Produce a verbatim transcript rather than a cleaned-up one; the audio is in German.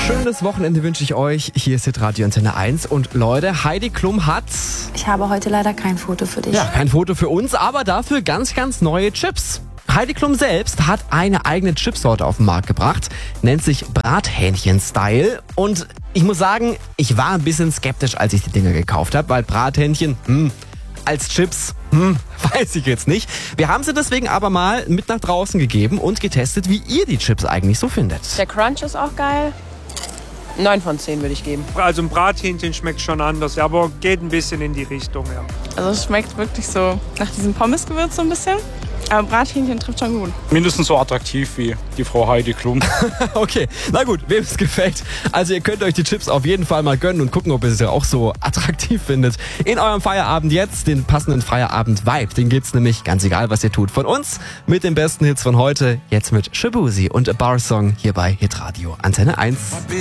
Schönes Wochenende wünsche ich euch. Hier ist Hitradio Antenne eins. Und Leute, Heidi Klum hat... Ich habe heute leider kein Foto für dich. Ja, kein Foto für uns, aber dafür ganz, ganz neue Chips. Heidi Klum selbst hat eine eigene Chipsorte auf den Markt gebracht. Nennt sich Brathähnchen-Style. Und ich muss sagen, ich war ein bisschen skeptisch, als ich die Dinger gekauft habe. Weil Brathähnchen, hm, als Chips, hm, weiß ich jetzt nicht. Wir haben sie deswegen aber mal mit nach draußen gegeben und getestet, wie ihr die Chips eigentlich so findet. Der Crunch ist auch geil. neun von zehn würde ich geben. Also ein Brathähnchen schmeckt schon anders, aber geht ein bisschen in die Richtung, ja. Also es schmeckt wirklich so nach diesem Pommesgewürz so ein bisschen. Aber Brathähnchen trifft schon gut. Mindestens so attraktiv wie die Frau Heidi Klum. Okay, na gut, wem es gefällt. Also ihr könnt euch die Chips auf jeden Fall mal gönnen und gucken, ob ihr sie auch so attraktiv findet. In eurem Feierabend jetzt, den passenden Feierabend-Vibe, den gibt's nämlich, ganz egal was ihr tut, von uns mit den besten Hits von heute. Jetzt mit Shaboozey und A Bar Song hier bei Hitradio Antenne eins.